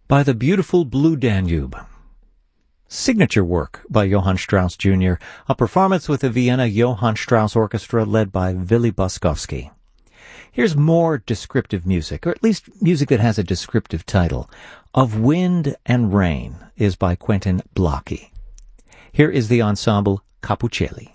by the beautiful Blue Danube. Signature work by Johann Strauss Jr., a performance with the Vienna Johann Strauss Orchestra led by Willy Boskowski. Here's more descriptive music, or at least music that has a descriptive title. Of Wind and Rain is by Quentin Blocki. Here is the ensemble Capucelli.